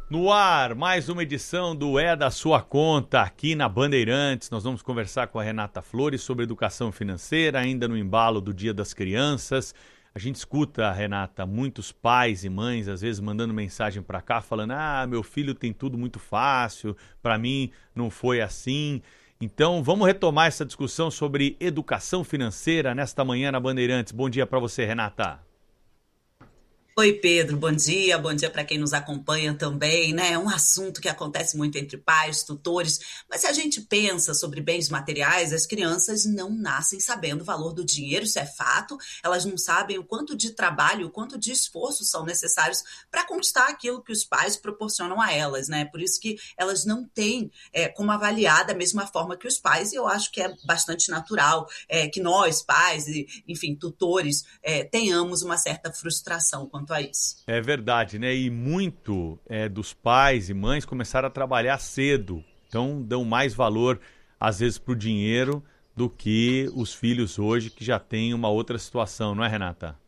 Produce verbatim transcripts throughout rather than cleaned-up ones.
No ar, mais uma edição do É da Sua Conta aqui na Bandeirantes. Nós vamos conversar com a Renata Flores sobre educação financeira, ainda no embalo do Dia das Crianças. A gente escuta, Renata, muitos pais e mães às vezes mandando mensagem para cá falando: ah, meu filho tem tudo muito fácil, para mim não foi assim. Então vamos retomar essa discussão sobre educação financeira nesta manhã na Bandeirantes. Bom dia para você, Renata. Oi, Pedro, bom dia, bom dia para quem nos acompanha também, né? É um assunto que acontece muito entre pais, tutores, mas se a gente pensa sobre bens materiais, as crianças não nascem sabendo o valor do dinheiro, isso é fato, elas não sabem o quanto de trabalho, o quanto de esforço são necessários para conquistar aquilo que os pais proporcionam a elas, né? Por isso que elas não têm é, como avaliar da mesma forma que os pais, e eu acho que é bastante natural é, que nós, pais, e, enfim, tutores, é, tenhamos uma certa frustração quanto a isso. É verdade, né? E muito é, dos pais e mães começaram a trabalhar cedo, então dão mais valor, às vezes, para o dinheiro do que os filhos hoje que já têm uma outra situação, não é, Renata?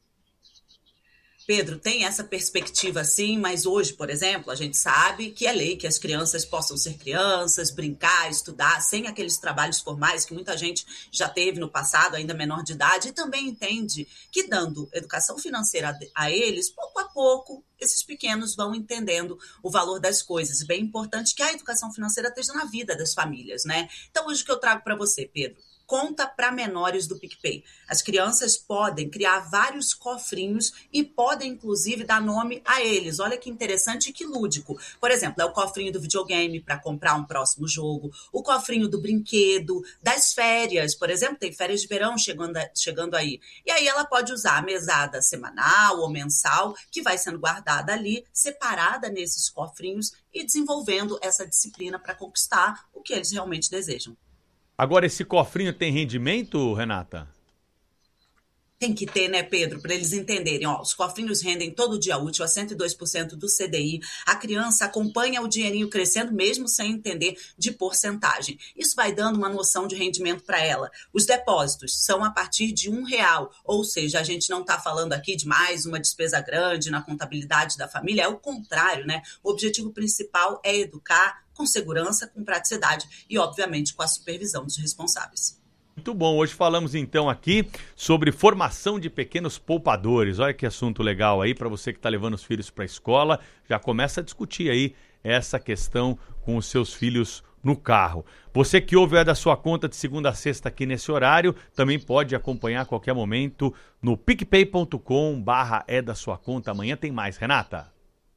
Pedro, tem essa perspectiva sim, mas hoje, por exemplo, a gente sabe que é lei que as crianças possam ser crianças, brincar, estudar, sem aqueles trabalhos formais que muita gente já teve no passado, ainda menor de idade, e também entende que dando educação financeira a eles, pouco a pouco, esses pequenos vão entendendo o valor das coisas. Bem importante que a educação financeira esteja na vida das famílias, né? Então, hoje o que eu trago para você, Pedro? Conta para menores do PicPay. As crianças podem criar vários cofrinhos e podem, inclusive, dar nome a eles. Olha que interessante e que lúdico. Por exemplo, é o cofrinho do videogame para comprar um próximo jogo, o cofrinho do brinquedo, das férias. Por exemplo, tem férias de verão chegando, chegando aí. E aí ela pode usar a mesada semanal ou mensal, que vai sendo guardada ali, separada nesses cofrinhos e desenvolvendo essa disciplina para conquistar o que eles realmente desejam. Agora, esse cofrinho tem rendimento, Renata? Tem que ter, né, Pedro, para eles entenderem. Ó, os cofrinhos rendem todo dia útil a cento e dois por cento do C D I. A criança acompanha o dinheirinho crescendo mesmo sem entender de porcentagem. Isso vai dando uma noção de rendimento para ela. Os depósitos são a partir de um real, ou seja, a gente não está falando aqui de mais uma despesa grande na contabilidade da família, é o contrário, né? O objetivo principal é educar com segurança, com praticidade e, obviamente, com a supervisão dos responsáveis. Muito bom, hoje falamos então aqui sobre formação de pequenos poupadores. Olha que assunto legal aí para você que está levando os filhos para a escola. Já começa a discutir aí essa questão com os seus filhos no carro. Você que ouve o É da Sua Conta de segunda a sexta aqui nesse horário, também pode acompanhar a qualquer momento no picpay ponto com barra É da Sua Conta. Amanhã tem mais, Renata.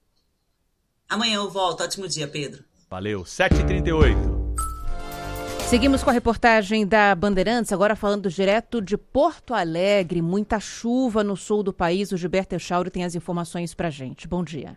Amanhã eu volto. Ótimo dia, Pedro. Valeu, sete e trinta e oito. Seguimos com a reportagem da Bandeirantes, agora falando direto de Porto Alegre. Muita chuva no sul do país. O Gilberto Echauri tem as informações pra gente. Bom dia.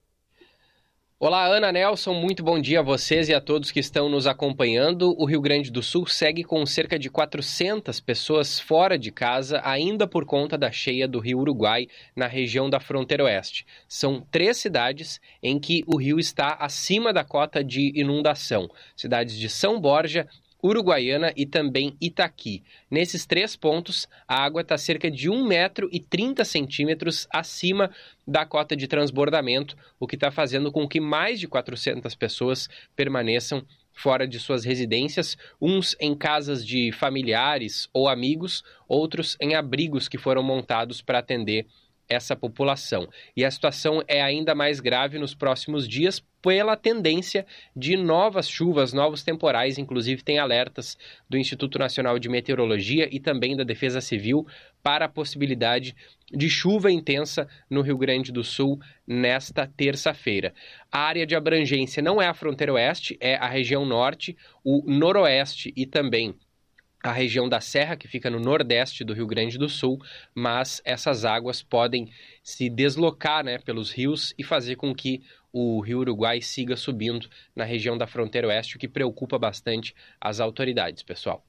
Olá, Ana, Nelson, muito bom dia a vocês e a todos que estão nos acompanhando. O Rio Grande do Sul segue com cerca de quatrocentas pessoas fora de casa, ainda por conta da cheia do Rio Uruguai, na região da fronteira oeste. São três cidades em que o rio está acima da cota de inundação. Cidades de São Borja, Uruguaiana e também Itaqui. Nesses três pontos, a água está cerca de um metro e trinta centímetros acima da cota de transbordamento, o que está fazendo com que mais de quatrocentas pessoas permaneçam fora de suas residências, uns em casas de familiares ou amigos, outros em abrigos que foram montados para atender essa população. E a situação é ainda mais grave nos próximos dias pela tendência de novas chuvas, novos temporais. Inclusive tem alertas do Instituto Nacional de Meteorologia e também da Defesa Civil para a possibilidade de chuva intensa no Rio Grande do Sul nesta terça-feira. A área de abrangência não é a fronteira oeste, é a região norte, o noroeste e também a região da Serra, que fica no nordeste do Rio Grande do Sul, mas essas águas podem se deslocar, né, pelos rios e fazer com que o Rio Uruguai siga subindo na região da fronteira oeste, o que preocupa bastante as autoridades, pessoal.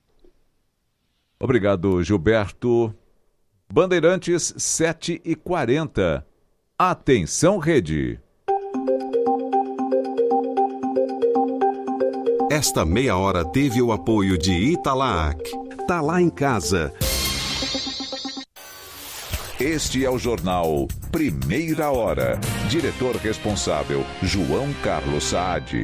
Obrigado, Gilberto. Bandeirantes sete e quarenta. Atenção, rede. Esta meia hora teve o apoio de Italac. Tá lá em casa. Este é o jornal Primeira Hora. Diretor responsável, João Carlos Saad.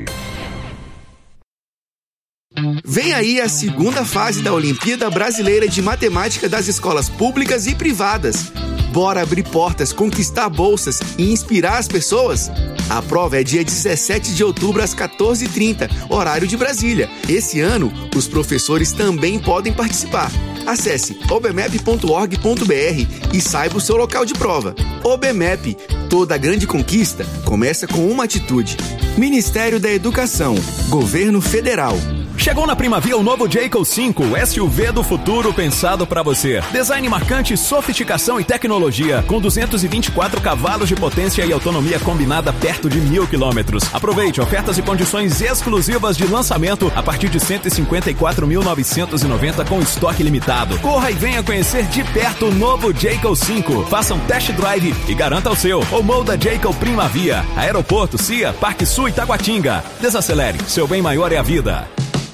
Vem aí a segunda fase da Olimpíada Brasileira de Matemática das escolas públicas e privadas. Bora abrir portas, conquistar bolsas e inspirar as pessoas? A prova é dia dezessete de outubro às quatorze e trinta, horário de Brasília. Esse ano, os professores também podem participar. Acesse obmep ponto org ponto br e saiba o seu local de prova. OBMEP, toda grande conquista começa com uma atitude. Ministério da Educação, Governo Federal. Chegou na Primavia o novo Jayco cinco, o S U V do futuro pensado para você. Design marcante, sofisticação e tecnologia, com duzentos e vinte e quatro cavalos de potência e autonomia combinada perto de mil quilômetros. Aproveite ofertas e condições exclusivas de lançamento a partir de cento e cinquenta e quatro mil novecentos e noventa com estoque limitado. Corra e venha conhecer de perto o novo Jayco cinco. Faça um test drive e garanta o seu. Ou molda Jayco Primavia. Aeroporto, C I A, Parque Sul e Taguatinga. Desacelere, seu bem maior é a vida.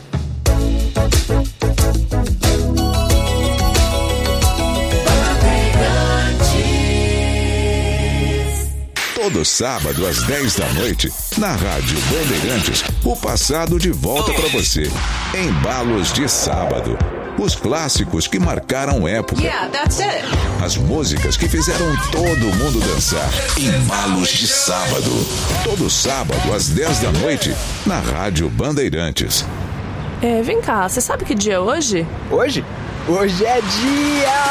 Todo sábado às dez da noite, na Rádio Bandeirantes, o passado de volta para você. Embalos de Sábado. Os clássicos que marcaram época. Yeah, that's it. As músicas que fizeram todo mundo dançar. Embalos de Sábado. Todo sábado às dez da noite, na Rádio Bandeirantes. É, vem cá, você sabe que dia é hoje? Hoje? Hoje é dia...